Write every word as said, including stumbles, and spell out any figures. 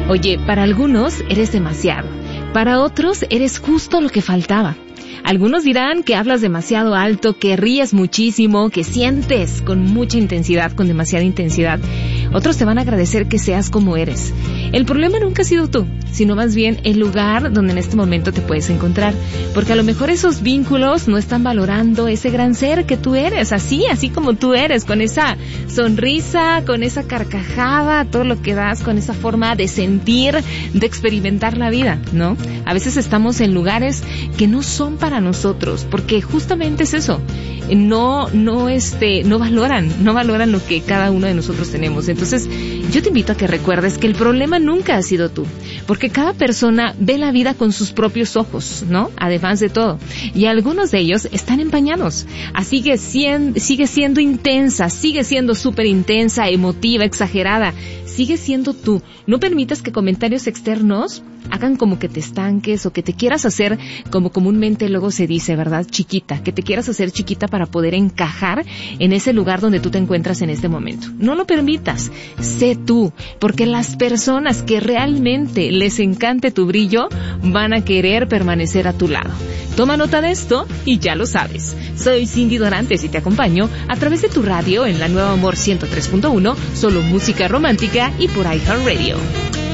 Oye, para algunos eres demasiado, para otros eres justo lo que faltaba. Algunos dirán que hablas demasiado alto, que ríes muchísimo, que sientes con mucha intensidad, con demasiada intensidad. Otros te van a agradecer que seas como eres. El problema nunca ha sido tú, sino más bien el lugar donde en este momento te puedes encontrar. Porque a lo mejor esos vínculos no están valorando ese gran ser que tú eres, así, así como tú eres, con esa sonrisa, con esa carcajada, todo lo que das, con esa forma de sentir, de experimentar la vida, ¿no? A veces estamos en lugares que no son para nosotros, porque justamente es eso. No, no, este, no valoran, no valoran lo que cada uno de nosotros tenemos. Entonces, yo te invito a que recuerdes que el problema nunca ha sido tú, porque cada persona ve la vida con sus propios ojos, ¿no? Además de todo. Y algunos de ellos están empañados. Así que sigue, sigue siendo intensa, sigue siendo súper intensa, emotiva, exagerada. Sigue siendo tú. No permitas que comentarios externos hagan como que te estanques o que te quieras hacer, como comúnmente luego se dice, ¿verdad? Chiquita, que te quieras hacer chiquita para poder encajar en ese lugar donde tú te encuentras en este momento. No lo permitas. Sé tú, porque las personas que realmente les encante tu brillo van a querer permanecer a tu lado. Toma nota de esto y ya lo sabes. Soy Cindy Dorantes y te acompaño a través de tu radio en la Nueva Amor ciento tres punto uno, solo música romántica y por iHeartRadio.